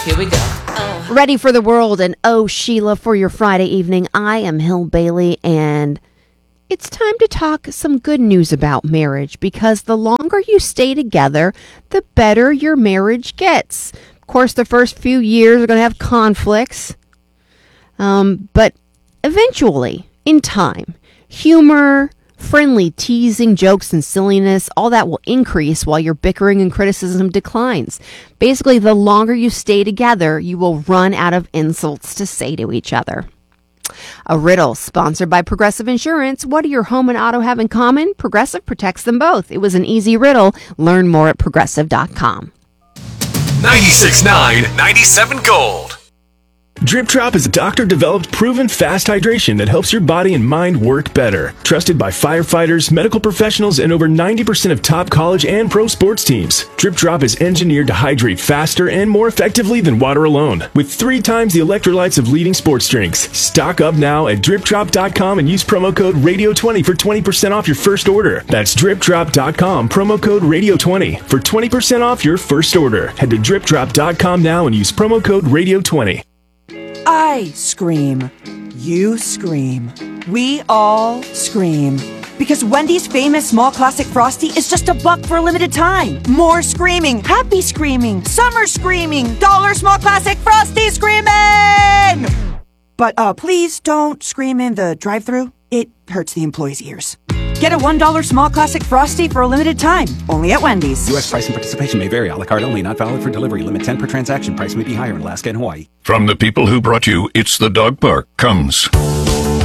Here we go. Ready for the world and oh, Sheila, for your Friday evening. I am Hill Bailey, and it's time to talk some good news about marriage, because the longer you stay together, the better your marriage gets. Of course, the first few years are going to have conflicts, but eventually, in time, humor, friendly teasing, jokes, and silliness, all that will increase while your bickering and criticism declines. Basically, the longer you stay together, you will run out of insults to say to each other. A riddle sponsored by Progressive Insurance. What do your home and auto have in common? Progressive protects them both. It was an easy riddle. Learn more at Progressive.com. 96.9, 97 Gold. Drip Drop is a doctor-developed, proven fast hydration that helps your body and mind work better. Trusted by firefighters, medical professionals, and over 90% of top college and pro sports teams. Drip Drop is engineered to hydrate faster and more effectively than water alone, with 3 times the electrolytes of leading sports drinks. Stock up now at DripDrop.com and use promo code RADIO20 for 20% off your first order. That's DripDrop.com, promo code RADIO20 for 20% off your first order. Head to DripDrop.com now and use promo code RADIO20. I scream. You scream. We all scream. Because Wendy's famous small classic Frosty is just $1 for a limited time. More screaming, happy screaming, summer screaming, dollar small classic Frosty screaming! But please don't scream in the drive-thru. It hurts the employees' ears. Get a $1 small classic Frosty for a limited time. Only at Wendy's. U.S. price and participation may vary. A la carte only. Not valid for delivery. Limit 10 per transaction. Price may be higher in Alaska and Hawaii. From the people who brought you It's the Dog Park comes